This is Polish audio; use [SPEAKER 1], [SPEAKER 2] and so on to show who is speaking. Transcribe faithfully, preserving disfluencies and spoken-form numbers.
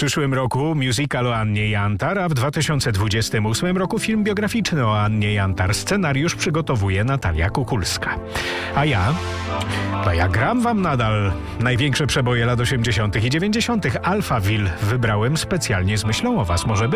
[SPEAKER 1] przyszłym roku musical o Annie Jantar, a w dwa tysiące dwudziestym ósmym roku film biograficzny o Annie Jantar. Scenariusz przygotowuje Natalia Kukulska. A ja? No ja gram wam nadal największe przeboje lat osiemdziesiątych i dziewięćdziesiątych. Alphaville wybrałem specjalnie z myślą o was. Może